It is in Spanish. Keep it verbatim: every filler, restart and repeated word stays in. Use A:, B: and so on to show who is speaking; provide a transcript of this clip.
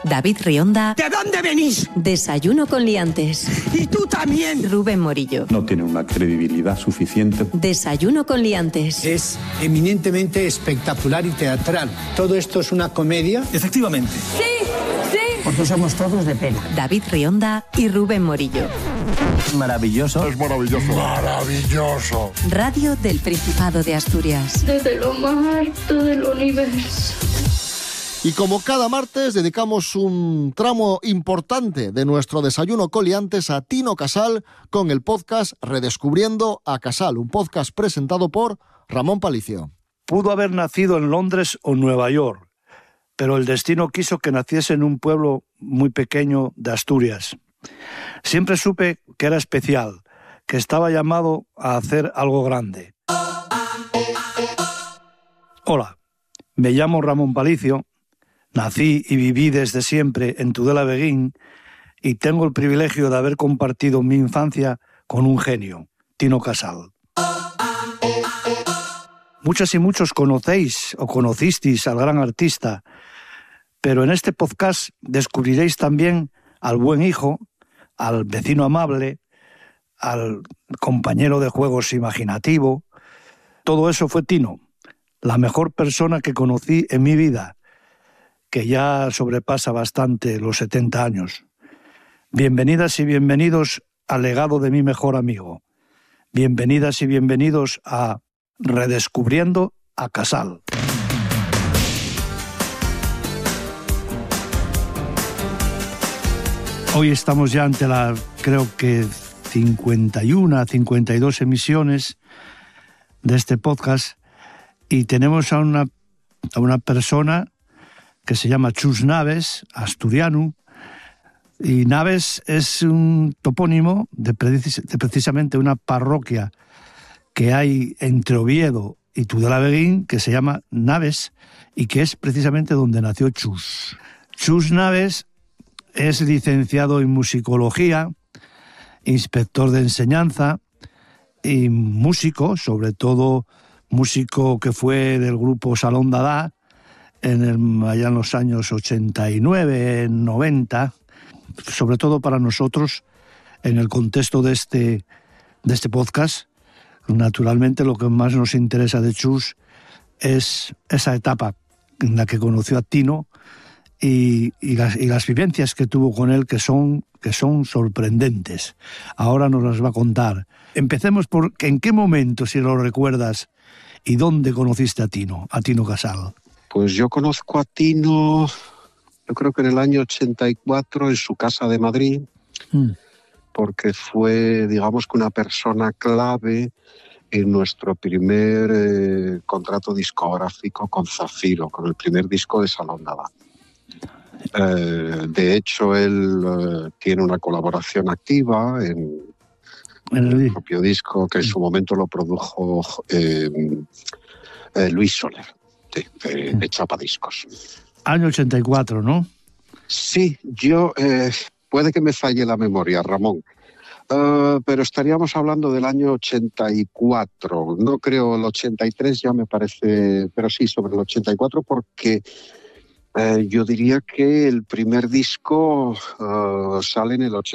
A: David Rionda.
B: ¿De dónde venís?
A: Desayuno con liantes.
B: Y tú también.
A: Rubén Morillo.
C: No tiene una credibilidad suficiente.
A: Desayuno con liantes.
B: Es eminentemente espectacular y teatral. ¿Todo esto es una comedia?
D: Efectivamente.
E: Sí, sí.
B: Porque somos todos de pena.
A: David Rionda y Rubén Morillo.
D: Maravilloso.
F: Es maravilloso. Maravilloso.
A: Radio del Principado de Asturias.
E: Desde lo más alto del universo.
G: Y como cada martes dedicamos un tramo importante de nuestro desayuno coliantes a Tino Casal con el podcast Redescubriendo a Casal, un podcast presentado por Ramón Palicio.
H: Pudo haber nacido en Londres o Nueva York, pero el destino quiso que naciese en un pueblo muy pequeño de Asturias. Siempre supe que era especial, que estaba llamado a hacer algo grande. Hola, me llamo Ramón Palicio. Nací y viví desde siempre en Tudela Beguín y tengo el privilegio de haber compartido mi infancia con un genio, Tino Casal. Muchas y muchos conocéis o conocisteis al gran artista, pero en este podcast descubriréis también al buen hijo, al vecino amable, al compañero de juegos imaginativo. Todo eso fue Tino, la mejor persona que conocí en mi vida, que ya sobrepasa bastante los setenta años. Bienvenidas y bienvenidos al legado de mi mejor amigo. Bienvenidas y bienvenidos a Redescubriendo a Casal. Hoy estamos ya ante la, creo que cincuenta y una, cincuenta y dos emisiones de este podcast y tenemos a una, a una persona que se llama Chus Naves, asturiano, y Naves es un topónimo de, precis- de precisamente una parroquia que hay entre Oviedo y Tudela Beguín, que se llama Naves, y que es precisamente donde nació Chus. Chus Naves es licenciado en musicología, inspector de enseñanza y músico, sobre todo músico que fue del grupo Salón Dada, en el, allá en los años ochenta y nueve, noventa, sobre todo para nosotros, en el contexto de este, de este podcast. Naturalmente, lo que más nos interesa de Chus es esa etapa en la que conoció a Tino y, y, las, y las vivencias que tuvo con él, que son, que son sorprendentes. Ahora nos las va a contar. Empecemos por en qué momento, si lo recuerdas, y dónde conociste a Tino, a Tino Casal.
I: Pues yo conozco a Tino, yo creo que en el año ochenta y cuatro, en su casa de Madrid, mm. porque fue, digamos, que una persona clave en nuestro primer eh, contrato discográfico con Zafiro, con el primer disco de Salón Dada. Eh, de hecho, él eh, tiene una colaboración activa en, en el propio disco, que en su momento lo produjo eh, eh, Luis Soler. De, de, de Chapadiscos.
H: Año ochenta y cuatro, ¿no?
I: Sí, yo... Eh, puede que me falle la memoria, Ramón, uh, pero estaríamos hablando del año ochenta y cuatro. No creo el ochenta y tres, ya me parece... Pero sí, sobre el ochenta y cuatro, porque eh, yo diría que el primer disco uh, sale en el ochenta y cuatro.